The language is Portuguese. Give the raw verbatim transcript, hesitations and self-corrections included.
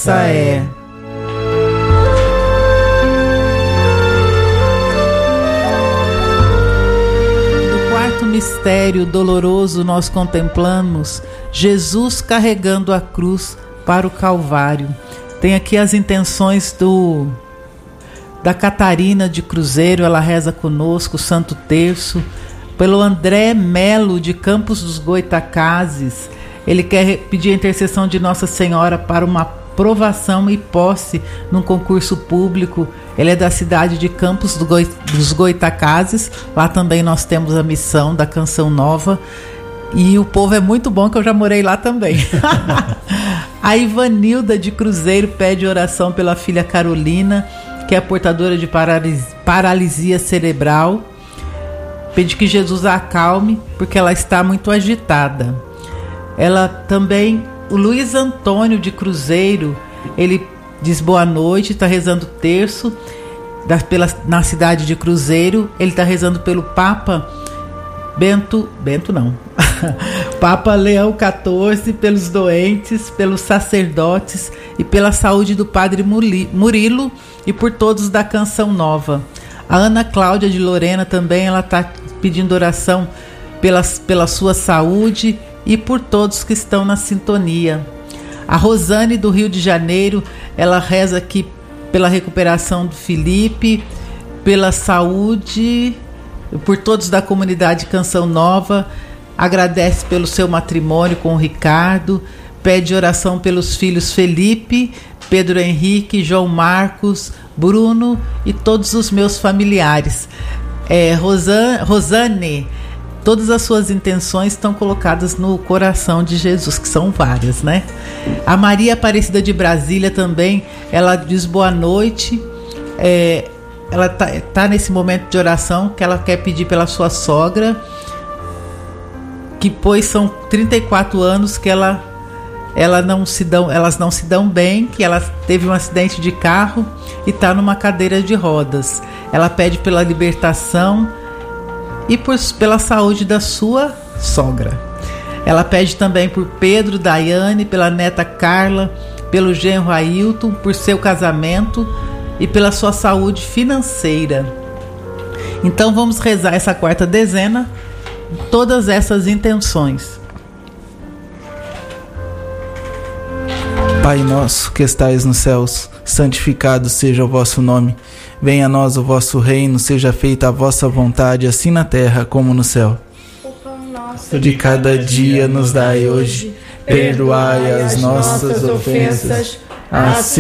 nossa é. No quarto mistério doloroso nós contemplamos Jesus carregando a cruz para o Calvário. Tem aqui as intenções do da Catarina de Cruzeiro, ela reza conosco o Santo Terço. Pelo André Melo de Campos dos Goitacazes, ele quer pedir a intercessão de Nossa Senhora para uma aprovação e posse num concurso público. Ele é da cidade de Campos do Goi, dos Goitacazes. Lá também nós temos a missão da Canção Nova. E o povo é muito bom, que eu já morei lá também. A Ivanilda de Cruzeiro pede oração pela filha Carolina, que é portadora de paralis, paralisia cerebral. Pede que Jesus a acalme, porque ela está muito agitada. Ela também, o Luiz Antônio de Cruzeiro, ele diz boa noite, está rezando o terço da, pela, na cidade de Cruzeiro. Ele está rezando pelo Papa Bento, Bento não, Papa Leão quatorze, pelos doentes, pelos sacerdotes e pela saúde do Padre Murilo e por todos da Canção Nova. A Ana Cláudia de Lorena também, ela está pedindo oração pela, pela sua saúde e por todos que estão na sintonia. A Rosane do Rio de Janeiro, ela reza aqui pela recuperação do Felipe, pela saúde, por todos da comunidade Canção Nova, agradece pelo seu matrimônio com o Ricardo, pede oração pelos filhos Felipe, Pedro Henrique, João Marcos, Bruno e todos os meus familiares. É, Rosane, Rosane, todas as suas intenções estão colocadas no coração de Jesus, que são várias, né? A Maria Aparecida de Brasília também, ela diz boa noite. É, ela tá, tá nesse momento de oração que ela quer pedir pela sua sogra, que pois são trinta e quatro anos que ela Ela não se dão, elas não se dão bem, que ela teve um acidente de carro e está numa cadeira de rodas. Ela pede pela libertação e por, pela saúde da sua sogra. Ela pede também por Pedro, Daiane, pela neta Carla, pelo genro Ailton, por seu casamento e pela sua saúde financeira. Então vamos rezar essa quarta dezena, todas essas intenções. Pai nosso que estais nos céus, santificado seja o vosso nome. Venha a nós o vosso reino, seja feita a vossa vontade, assim na terra como no céu. O pão nosso de cada dia nos dai hoje, perdoai as nossas ofensas, assim